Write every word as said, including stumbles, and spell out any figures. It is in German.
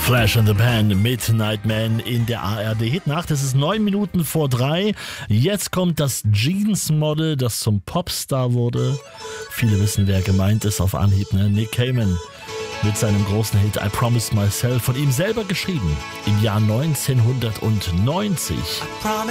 Flash and the Pan, Midnight Man in der A R D-Hitnacht. Es ist neun Minuten vor drei. Jetzt kommt das Jeans-Model, das zum Popstar wurde. Viele wissen, wer gemeint ist auf Anhieb, ne? Nick Cayman mit seinem großen Hit I Promised Myself, von ihm selber geschrieben, im Jahr neunzehnhundertneunzig.